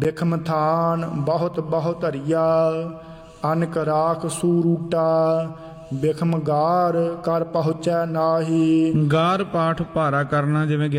ਬਿਖਮ ਥਾਨ ਬਹੁਤ ਬਹੁ ਧਰਿਆ, ਅਨਕ ਰਾਖ ਸੂਰੂਟਾ, ਬਿਖਮ ਗਾਰ ਕਰ ਪਹੁੰਚੈ ਨਾਹੀ। ਗਾਰ ਪਾਠ ਭਾਰਾ ਕਰਨਾ, ਜਿਵੇਂ